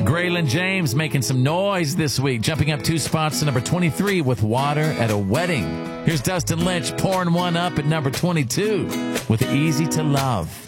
Graylin James making some noise this week, jumping up 2 spots to number 23 with Water at a Wedding. Here's Dustin Lynch pouring one up at number 22 with Easy to Love.